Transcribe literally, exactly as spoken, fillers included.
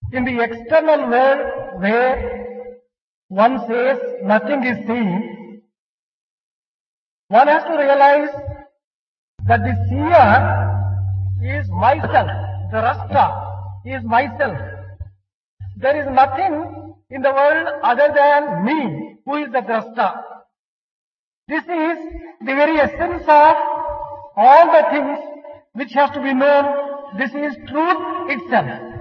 In the external world where one says nothing is seen, one has to realize that the seer is myself, the Rasta is myself. There is nothing in the world other than me, who is the Drasta. This is the very essence of all the things which has to be known. This is truth itself.